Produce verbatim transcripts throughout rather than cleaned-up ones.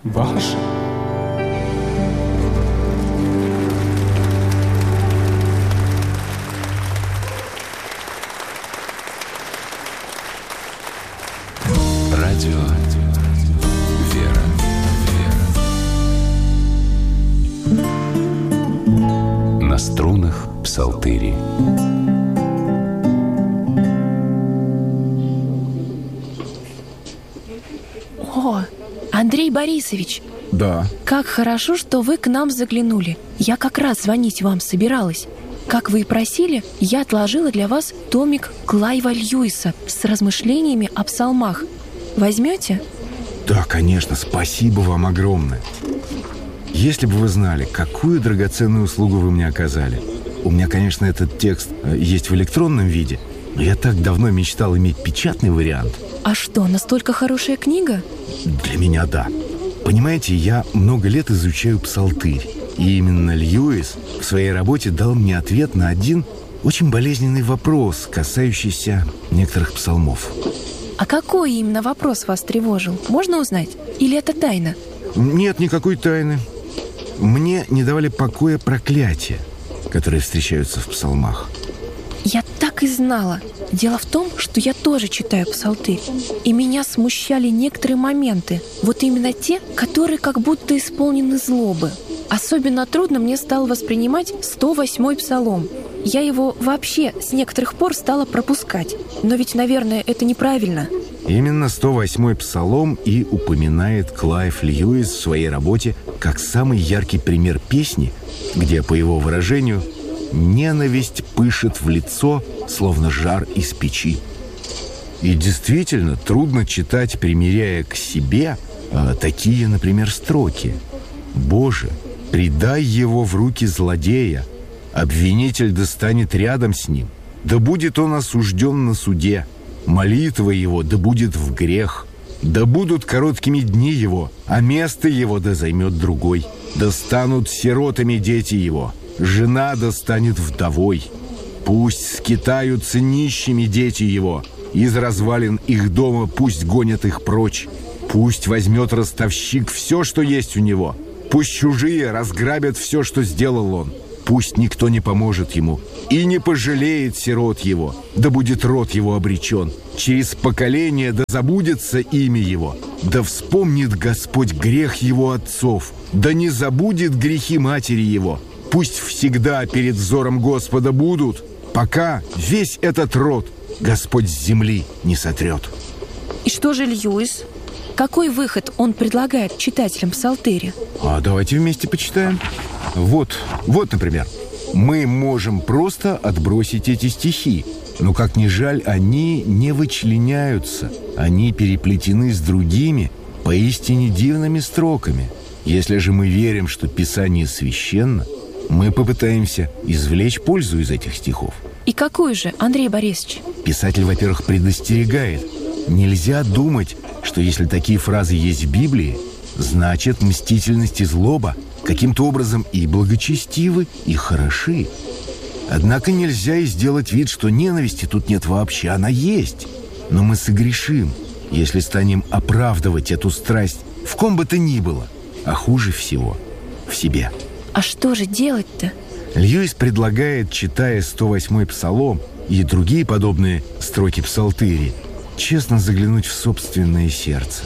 Ваш? Радио «Вера». На струнах псалтыри. О, Андрей Борисович! Да. Как хорошо, что вы к нам заглянули. Я как раз звонить вам собиралась. Как вы и просили, я отложила для вас томик Клайва Льюиса с размышлениями о псалмах. Возьмете? Да, конечно, спасибо вам огромное. Если бы вы знали, какую драгоценную услугу вы мне оказали. У меня, конечно, этот текст есть в электронном виде, но я так давно мечтал иметь печатный вариант. А что, настолько хорошая книга? Для меня да. Понимаете, я много лет изучаю псалтырь. И именно Льюис в своей работе дал мне ответ на один очень болезненный вопрос, касающийся некоторых псалмов. А какой именно вопрос вас тревожил? Можно узнать? Или это тайна? Нет никакой тайны. Мне не давали покоя проклятия, которые встречаются в псалмах. Я так и знала. Дело в том, что я тоже читаю псалтырь. И меня смущали некоторые моменты. Вот именно те, которые как будто исполнены злобы. Особенно трудно мне стало воспринимать сто восьмой псалом. Я его вообще с некоторых пор стала пропускать. Но ведь, наверное, это неправильно. Именно сто восьмой псалом и упоминает Клайв Льюис в своей работе как самый яркий пример песни, где, по его выражению, ненависть пышет в лицо, словно жар из печи. И действительно трудно читать, примиряя к себе, а, такие, например, строки. «Боже, предай его в руки злодея, обвинитель да станет рядом с ним, да будет он осужден на суде, молитва его да будет в грех, да будут короткими дни его, а место его да займет другой, да станут сиротами дети его, жена да станет вдовой, пусть скитаются нищими дети его, из развалин их дома пусть гонят их прочь, пусть возьмет ростовщик все, что есть у него, пусть чужие разграбят все, что сделал он. Пусть никто не поможет ему и не пожалеет сирот его, да будет род его обречен. Через поколение да забудется имя его, да вспомнит Господь грех его отцов, да не забудет грехи матери его. Пусть всегда перед взором Господа будут, пока весь этот род Господь с земли не сотрет». И что же Льюис? Какой выход он предлагает читателям псалтыря? А давайте вместе почитаем. Вот, вот, например, мы можем просто отбросить эти стихи, но, как ни жаль, они не вычленяются. Они переплетены с другими, поистине дивными строками. Если же мы верим, что Писание священно, мы попытаемся извлечь пользу из этих стихов. И какую же, Андрей Борисович? Писатель, во-первых, предостерегает. Нельзя думать, что если такие фразы есть в Библии, значит, мстительность и злоба каким-то образом и благочестивы, и хороши. Однако нельзя и сделать вид, что ненависти тут нет вообще. Она есть. Но мы согрешим, если станем оправдывать эту страсть в ком бы то ни было, а хуже всего в себе. А что же делать-то? Льюис предлагает, читая сто восьмой псалом и другие подобные строки псалтыри, честно заглянуть в собственное сердце.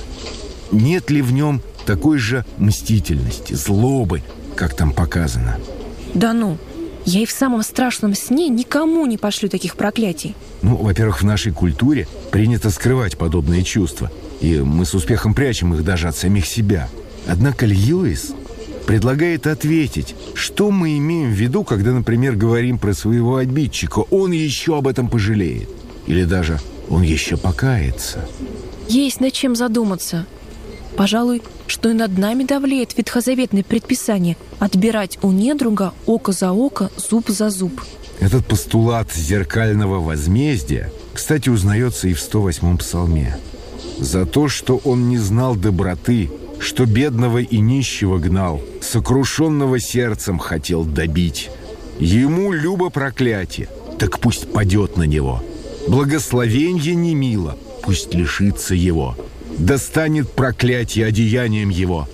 Нет ли в нем такой же мстительности, злобы, как там показано? Да ну, я и в самом страшном сне никому не пошлю таких проклятий. Ну, во-первых, в нашей культуре принято скрывать подобные чувства, и мы с успехом прячем их даже от самих себя. Однако Льюис предлагает ответить, что мы имеем в виду, когда, например, говорим про своего обидчика. Он еще об этом пожалеет. Или даже он еще покается. Есть над чем задуматься. Пожалуй, что и над нами давлеет ветхозаветное предписание отбирать у недруга око за око, зуб за зуб. Этот постулат зеркального возмездия, кстати, узнается и в сто восьмом псалме. «За то, что он не знал доброты, что бедного и нищего гнал, сокрушенного сердцем хотел добить. Ему любо проклятие, так пусть падет на него. Благословенье не мило, пусть лишится его. Достанет проклятие одеянием его,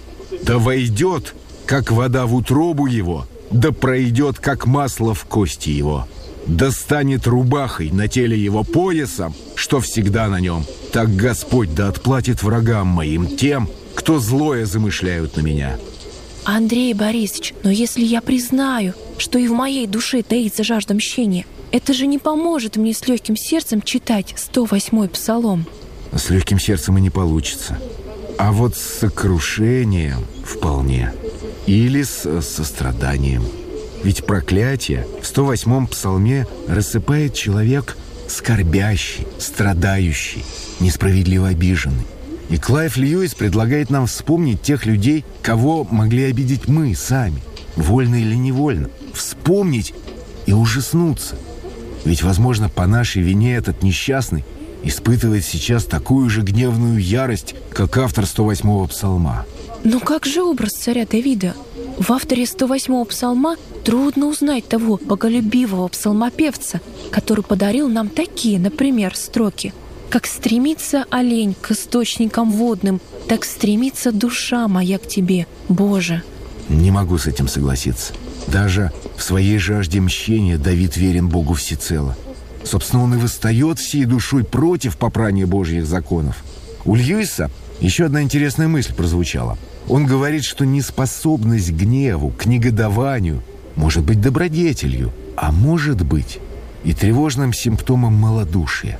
Да войдет, как вода в утробу его, да пройдет, как масло в кости его. Да станет рубахой на теле его поясом, что всегда на нем. Так Господь да отплатит врагам моим, тем, кто злое замышляют на меня. Андрей Борисович, но если я признаю, что и в моей душе таится жажда мщения, это же не поможет мне с легким сердцем читать сто восьмой псалом. С легким сердцем и не получится. А вот с сокрушением вполне. Или с состраданием. Ведь проклятие в сто восьмом псалме рассыпает человек скорбящий, страдающий, несправедливо обиженный. И Клайв Льюис предлагает нам вспомнить тех людей, кого могли обидеть мы сами, вольно или невольно. Вспомнить и ужаснуться. Ведь, возможно, по нашей вине этот несчастный испытывает сейчас такую же гневную ярость, как автор сто восьмого псалма. Но как же образ царя Давида? В авторе сто восьмого псалма трудно узнать того боголюбивого псалмопевца, который подарил нам такие, например, строки: «Как стремится олень к источникам водным, так стремится душа моя к тебе, Боже». Не могу с этим согласиться. Даже в своей жажде мщения Давид верен Богу всецело. Собственно, он и восстает всей душой против попрания Божьих законов. У Льюиса еще одна интересная мысль прозвучала. Он говорит, что неспособность к гневу, к негодованию может быть добродетелью, а может быть и тревожным симптомом малодушия,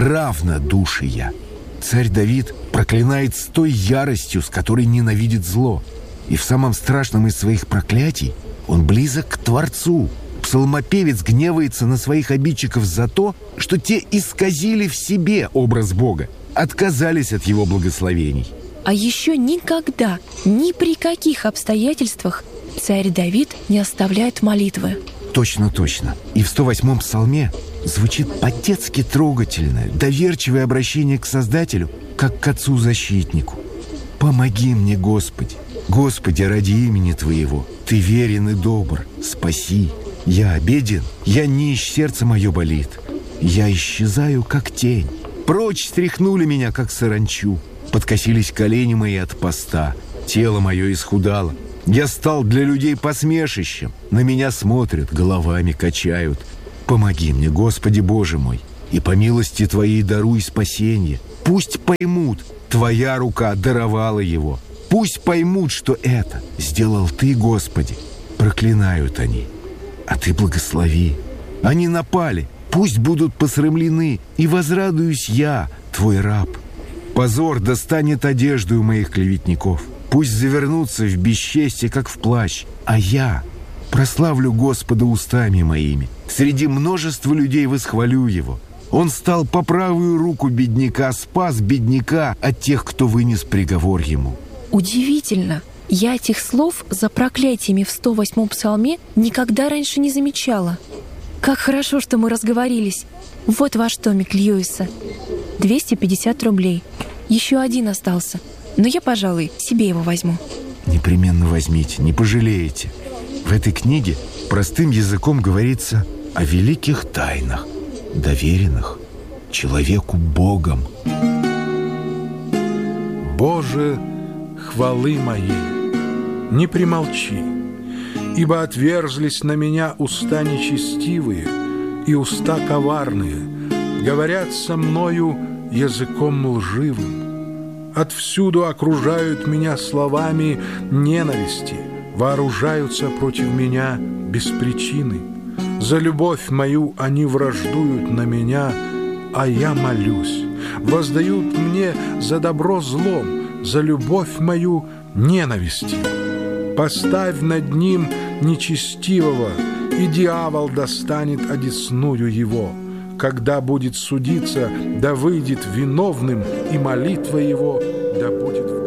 равнодушия. Царь Давид проклинает с той яростью, с которой ненавидит зло. И в самом страшном из своих проклятий он близок к Творцу. Псалмопевец гневается на своих обидчиков за то, что те исказили в себе образ Бога, отказались от его благословений. А еще никогда, ни при каких обстоятельствах царь Давид не оставляет молитвы. Точно, точно. И в сто восьмом псалме звучит по-детски трогательное, доверчивое обращение к Создателю, как к Отцу-защитнику. «Помоги мне, Господи! Господи, ради имени Твоего! Ты верен и добр! Спаси! Я беден, я нищ, сердце мое болит. Я исчезаю, как тень. Прочь стряхнули меня, как саранчу. Подкосились колени мои от поста. Тело мое исхудало. Я стал для людей посмешищем. На меня смотрят, головами качают. Помоги мне, Господи Боже мой, и по милости Твоей даруй спасенье. Пусть поймут, Твоя рука даровала его. Пусть поймут, что это сделал Ты, Господи. Проклинают они, а Ты благослови. Они напали, пусть будут посрамлены, и возрадуюсь я, Твой раб. Позор достанет одежду у моих клеветников. Пусть завернутся в бесчестье, как в плащ, а я прославлю Господа устами моими. Среди множества людей восхвалю Его. Он стал по правую руку бедняка, спас бедняка от тех, кто вынес приговор ему». Удивительно. Я этих слов за проклятиями в сто восьмом псалме никогда раньше не замечала. Как хорошо, что мы разговорились. Вот ваш томик Льюиса. двести пятьдесят рублей. Еще один остался. Но я, пожалуй, себе его возьму. Непременно возьмите, не пожалеете. В этой книге простым языком говорится о великих тайнах, доверенных человеку Богом. Боже, хвалы моей, не примолчи, ибо отверзлись на меня уста нечестивые и уста коварные, говорят со мною языком лживым. Отвсюду окружают меня словами ненависти, вооружаются против меня без причины. За любовь мою они враждуют на меня, а я молюсь. Воздают мне за добро злом, за любовь мою ненавистью. Поставь над ним нечестивого, и дьявол достанет одесную его. Когда будет судиться, да выйдет виновным, и молитва его да будет